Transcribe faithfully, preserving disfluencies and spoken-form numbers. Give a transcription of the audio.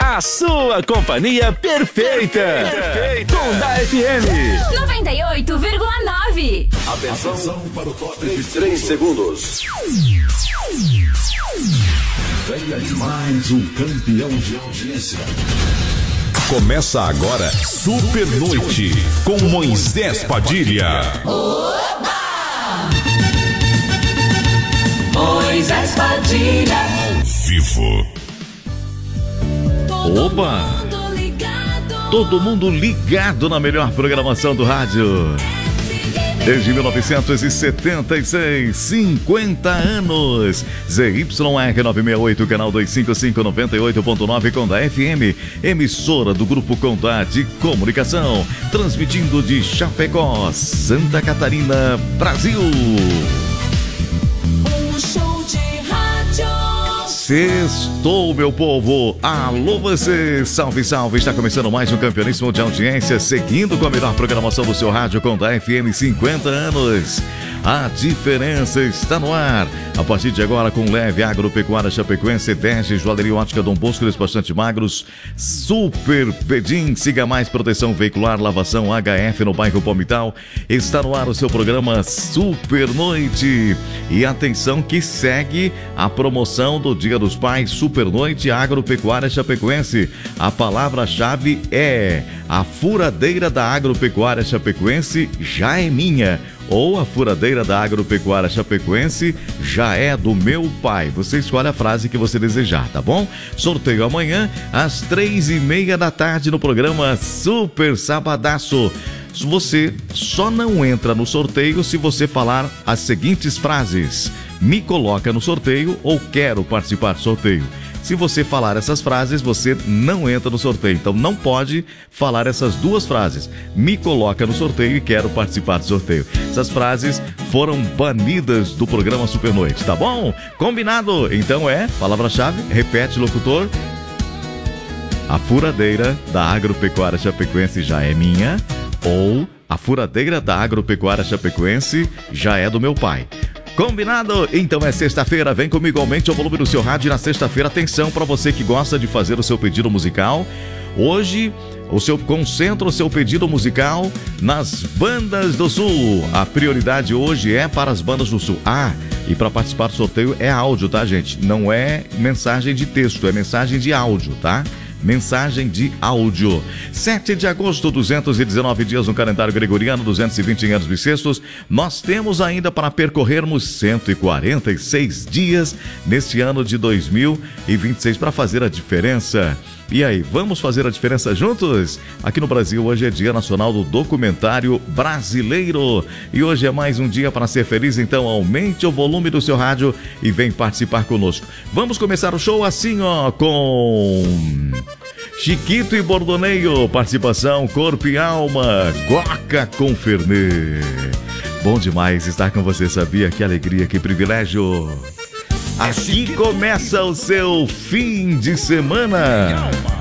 A sua companhia perfeita. Perfeita. Condá F M noventa e oito vírgula nove. Atenção, Atenção para o top de três segundos. Venha demais um campeão de audiência. Começa agora Super Noite com Moisés Padilha. Oba! Moisés Padilha. Ao vivo. Oba! Todo mundo ligado na melhor programação do rádio. Desde mil novecentos e setenta e seis, cinquenta anos. Z Y R novecentos e sessenta e oito, canal duzentos e cinquenta e cinco, noventa e oito ponto nove Condá F M, emissora do Grupo Condá de Comunicação, transmitindo de Chapecó, Santa Catarina, Brasil. Um show de rádio. Sextou, meu povo! Alô você! Salve, salve! Está começando mais um campeoníssimo de audiência, seguindo com a melhor programação do seu rádio Condá F M, cinquenta anos. A diferença está no ar. A partir de agora, com Leve Agropecuária Chapecoense, Dege, Joalheria Ótica Dom Bosco, Despachante Magros, Super Pedim, Siga Mais Proteção Veicular, Lavação H F no bairro Palmital. Está no ar o seu programa Super Noite. E atenção que segue a promoção do Dia dos Pais, Super Noite Agropecuária Chapecoense. A palavra-chave é: a furadeira da Agropecuária Chapecoense já é minha. Ou a furadeira da Agropecuária Chapecoense já é do meu pai. Você escolhe a frase que você desejar, tá bom? Sorteio amanhã às três e meia da tarde no programa Super Sabadaço. Você só não entra no sorteio se você falar as seguintes frases: me coloca no sorteio ou quero participar do sorteio. Se você falar essas frases, você não entra no sorteio. Então não pode falar essas duas frases: me coloca no sorteio e quero participar do sorteio. Essas frases foram banidas do programa Super Noite, tá bom? Combinado? Então é, palavra-chave, repete, locutor. A furadeira da Agropecuária Chapecoense já é minha. Ou a furadeira da Agropecuária Chapecoense já é do meu pai. Combinado? Então é sexta-feira, vem comigo, aumente o volume do seu rádio. Na sexta-feira, atenção para você que gosta de fazer o seu pedido musical. Hoje, o seu concentra o seu pedido musical nas bandas do Sul. A prioridade hoje é para as bandas do Sul. Ah, e para participar do sorteio é áudio, tá, gente? Não é mensagem de texto, é mensagem de áudio, tá? Mensagem de áudio. sete de agosto, duzentos e dezenove dias no calendário gregoriano, duzentos e vinte anos bissextos. Nós temos ainda para percorrermos cento e quarenta e seis dias neste ano de dois mil e vinte e seis para fazer a diferença. E aí, vamos fazer a diferença juntos? Aqui no Brasil, hoje é Dia Nacional do Documentário Brasileiro. E hoje é mais um dia para ser feliz, então aumente o volume do seu rádio e vem participar conosco. Vamos começar o show assim, ó, com Chiquito e Bordoneio, participação Corpo e Alma, Coca com Fernet. Bom demais estar com você, sabia? Que alegria, que privilégio. Aqui começa o seu fim de semana.